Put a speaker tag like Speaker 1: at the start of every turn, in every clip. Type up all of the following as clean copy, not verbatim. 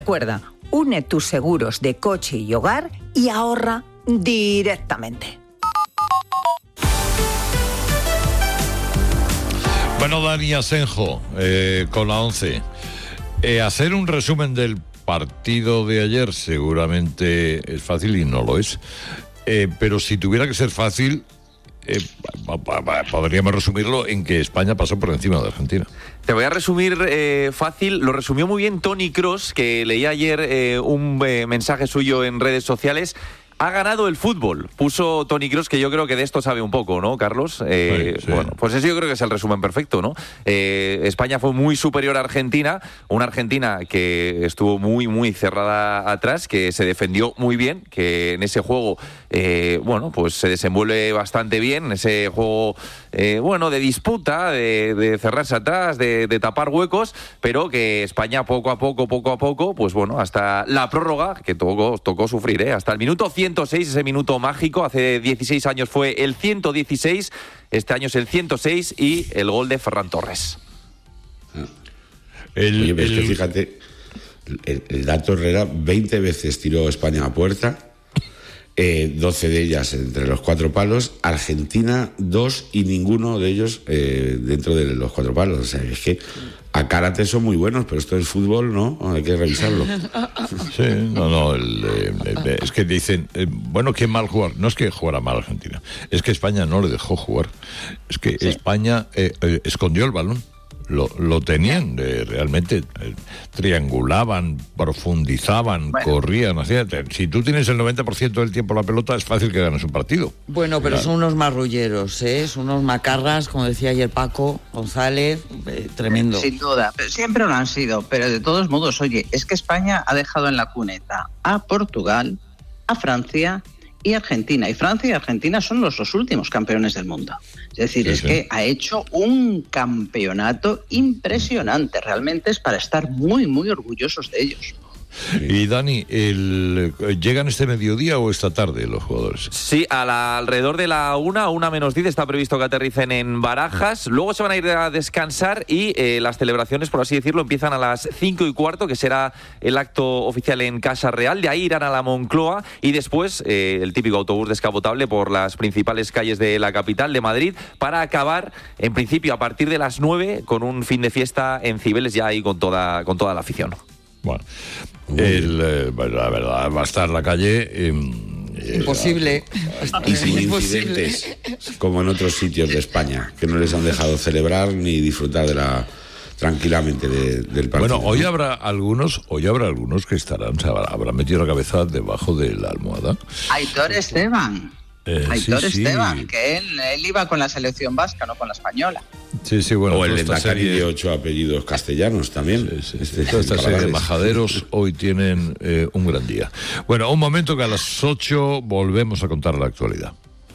Speaker 1: Recuerda, une tus seguros de coche y hogar y ahorra directamente.
Speaker 2: Bueno, Dani Asenjo, con la 11. Hacer un resumen del partido de ayer seguramente es fácil y no lo es. Pero si tuviera que ser fácil, podríamos resumirlo en que España pasó por encima de Argentina.
Speaker 3: Te voy a resumir fácil. Lo resumió muy bien Toni Kroos, que leí ayer un mensaje suyo en redes sociales. Ha ganado el fútbol, puso Toni Kroos, que yo creo que de esto sabe un poco, ¿no, Carlos?
Speaker 2: Sí.
Speaker 3: Bueno, pues eso yo creo que es el resumen perfecto, ¿no? España fue muy superior a Argentina, una Argentina que estuvo muy, muy cerrada atrás, que se defendió muy bien, que en ese juego, pues se desenvuelve bastante bien, en ese juego, de disputa, de cerrarse atrás, de tapar huecos, pero que España poco a poco, pues bueno, hasta la prórroga, que tocó sufrir, hasta el minuto 106, ese minuto mágico, hace 16 años fue el 116, este año es el 106 y el gol de Ferran Torres.
Speaker 4: Oye, pero es que fíjate, el dato Herrera, 20 veces tiró España a puerta, 12 de ellas entre los 4 palos, Argentina 2 y ninguno de ellos dentro de los 4 palos. O sea, es que a karate son muy buenos, pero esto es fútbol, ¿no? Hay que revisarlo.
Speaker 2: Sí, es que dicen, qué mal jugar. No es que jugara mal Argentina, es que España no le dejó jugar. Es que sí. España escondió el balón. Lo tenían, realmente triangulaban, profundizaban, corrían, hacían. Si tú tienes el 90% del tiempo la pelota, es fácil que ganes un partido.
Speaker 5: Bueno, pero son unos marrulleros, son unos macarras, como decía ayer Paco González, tremendo.
Speaker 6: Sin duda, siempre lo han sido, pero de todos modos, oye, es que España ha dejado en la cuneta a Portugal, a Francia y Argentina. Y Francia y Argentina son los últimos campeones del mundo. Es decir, que ha hecho un campeonato impresionante. Realmente es para estar muy, muy orgullosos de ellos.
Speaker 2: Y Dani, ¿llegan este mediodía o esta tarde los jugadores?
Speaker 3: Sí, alrededor de la 1 menos 10 está previsto que aterricen en Barajas. Luego se van a ir a descansar y las celebraciones, por así decirlo, empiezan a las 5:15, que será el acto oficial en Casa Real. De ahí irán a la Moncloa y después el típico autobús descapotable por las principales calles de la capital de Madrid, para acabar, en principio, a partir de las 9 con un fin de fiesta en Cibeles, ya ahí con toda la afición.
Speaker 2: Bueno, la verdad, va a estar la calle
Speaker 5: imposible.
Speaker 4: Y sin incidentes, como en otros sitios de España, que no les han dejado celebrar ni disfrutar tranquilamente del partido.
Speaker 2: Bueno, hoy habrá algunos que habrán metido la cabeza debajo de la almohada.
Speaker 6: Aitor Esteban. Esteban, que él iba con la selección vasca, no con la española.
Speaker 2: Sí, bueno.
Speaker 4: O el Endacari de 8 apellidos castellanos también.
Speaker 2: Toda esta serie de majaderos hoy tienen un gran día. Bueno, un momento, que a las 8 volvemos a contar la actualidad.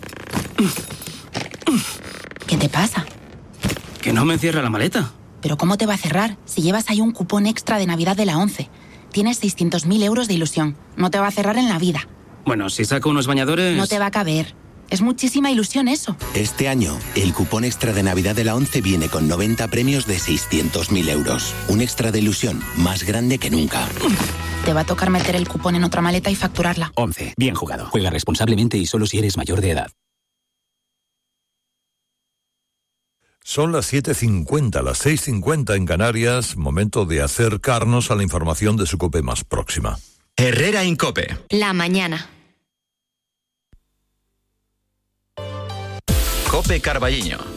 Speaker 7: ¿Qué te pasa?
Speaker 8: Que no me cierra la maleta.
Speaker 7: ¿Pero cómo te va a cerrar si llevas ahí un cupón extra de Navidad de la 11? Tienes 600.000 euros de ilusión. No te va a cerrar en la vida.
Speaker 8: Bueno, si saco unos bañadores...
Speaker 7: No te va a caber. Es muchísima ilusión eso.
Speaker 9: Este año, el cupón extra de Navidad de la 11 viene con 90 premios de 600.000 euros. Un extra de ilusión más grande que nunca.
Speaker 7: Te va a tocar meter el cupón en otra maleta y facturarla.
Speaker 8: 11. Bien jugado. Juega responsablemente y solo si eres mayor de edad.
Speaker 2: Son las 7:50, las 6:50 en Canarias. Momento de acercarnos a la información de su COPE más próxima.
Speaker 10: Herrera en COPE.
Speaker 11: La mañana.
Speaker 10: COPE Carballiño.